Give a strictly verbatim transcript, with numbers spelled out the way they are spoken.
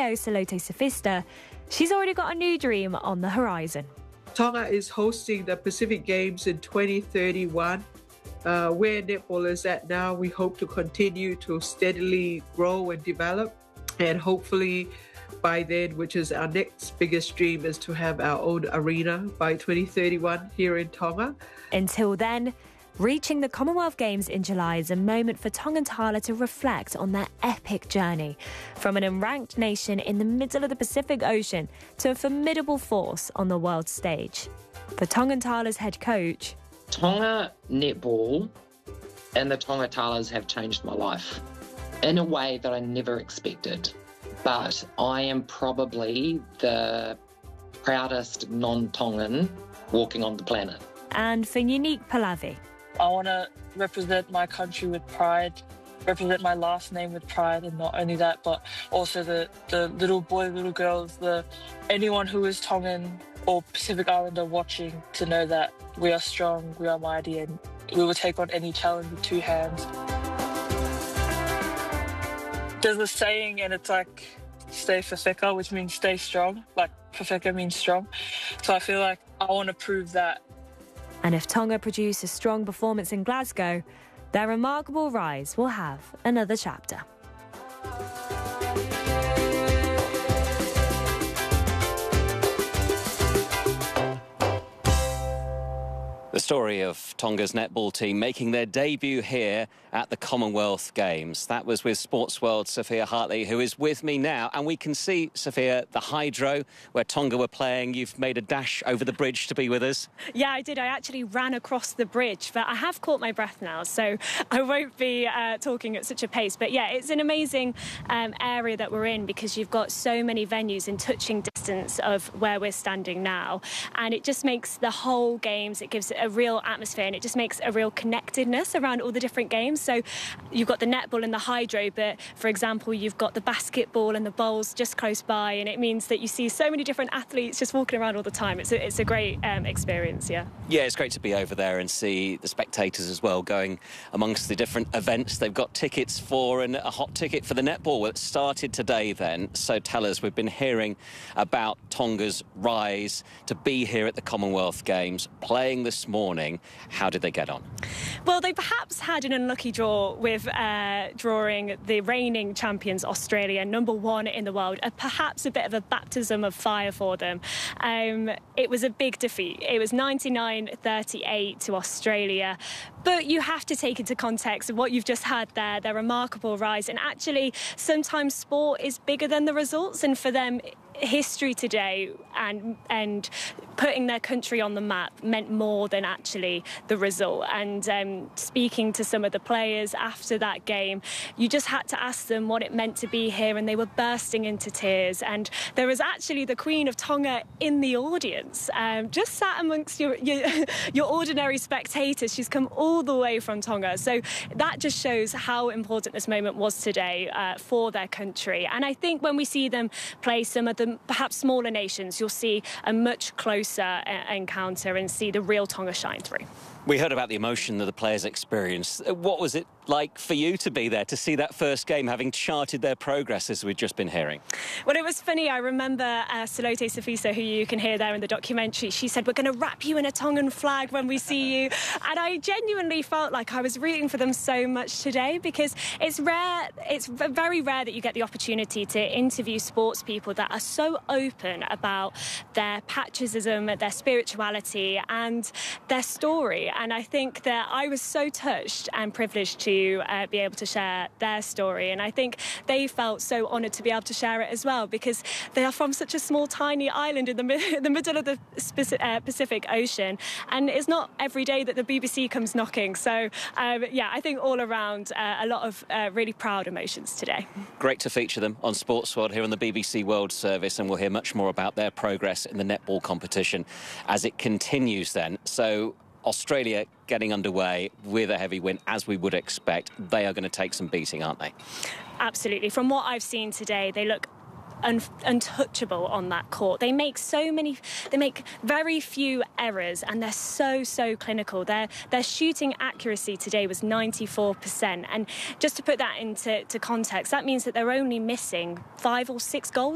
O Salote Safista, she's already got a new dream on the horizon. Tonga is hosting the Pacific Games in twenty thirty-one. Uh, where netball is at now, we hope to continue to steadily grow and develop. And hopefully by then, which is our next biggest dream, is to have our own arena by twenty thirty-one here in Tonga. Until then, reaching the Commonwealth Games in July is a moment for Tongan Tala to reflect on their epic journey from an unranked nation in the middle of the Pacific Ocean to a formidable force on the world stage. For Tongan Tala's head coach, Tonga netball and the Tonga Talas have changed my life in a way that I never expected. But I am probably the proudest non-Tongan walking on the planet. And for Unique Palavi, I want to represent my country with pride, represent my last name with pride, and not only that, but also the, the little boys, little girls, the anyone who is Tongan or Pacific Islander watching to know that we are strong, we are mighty, and we will take on any challenge with two hands. There's a saying, and it's like, stay Faseka, which means stay strong. Like, Faseka means strong. So I feel like I want to prove that. And if Tonga produce a strong performance in Glasgow, their remarkable rise will have another chapter. The story of Tonga's netball team making their debut here at the Commonwealth Games. That was with Sports World Sophia Hartley, who is with me now. And we can see, Sophia, the hydro where Tonga were playing. You've made a dash over the bridge to be with us. Yeah, I did. I actually ran across the bridge, but I have caught my breath now, so I won't be uh, talking at such a pace. But yeah, it's an amazing um, area that we're in because you've got so many venues in touching distance of where we're standing now. And it just makes the whole games, it gives it a real atmosphere, and it just makes a real connectedness around all the different games. So you've got the netball and the hydro, but for example you've got the basketball and the bowls just close by, and it means that you see so many different athletes just walking around all the time. It's a, it's a great um, experience. Yeah yeah it's great to be over there and see the spectators as well going amongst the different events they've got tickets for, and a hot ticket for the netball. Well, it started today then, so tell us, we've been hearing about Tonga's rise to be here at the Commonwealth Games, playing this morning. How did they get on? Well, they perhaps had an unlucky draw with uh, drawing the reigning champions Australia, number one in the world, uh, perhaps a bit of a baptism of fire for them. Um, it was a big defeat. It was ninety-nine thirty-eight to Australia. But you have to take into context what you've just had there, their remarkable rise. And actually, sometimes sport is bigger than the results. And for them, history today and and putting their country on the map meant more than actually the result. And um, speaking to some of the players after that game, you just had to ask them what it meant to be here, and they were bursting into tears. And there was actually the Queen of Tonga in the audience, um, just sat amongst your, your your ordinary spectators. She's come all the way from Tonga, so that just shows how important this moment was today uh, for their country. And I think when we see them play some of the perhaps smaller nations, you'll see a much closer uh, encounter and see the real Tonga shine through. We heard about the emotion that the players experienced. What was it like for you to be there, to see that first game, having charted their progress, as we've just been hearing? Well, it was funny. I remember uh, Salote Safisa, who you can hear there in the documentary, she said, we're going to wrap you in a Tongan flag when we see you. And I genuinely felt like I was rooting for them so much today, because it's rare, it's very rare that you get the opportunity to interview sports people that are so open about their patriotism, their spirituality and their story. And I think that I was so touched and privileged to uh, be able to share their story. And I think they felt so honoured to be able to share it as well, because they are from such a small, tiny island in the, mi- the middle of the uh, Pacific Ocean. And it's not every day that the B B C comes knocking. So, um, yeah, I think all around uh, a lot of uh, really proud emotions today. Great to feature them on Sports World here on the B B C World Service, and we'll hear much more about their progress in the netball competition as it continues then. So Australia getting underway with a heavy win, as we would expect. They are going to take some beating, aren't they? Absolutely. From what I've seen today, they look Un- untouchable on that court. They make so many, they make very few errors, and they're so, so clinical. Their their shooting accuracy today was ninety-four percent. And just to put that into to context, that means that they're only missing five or six goals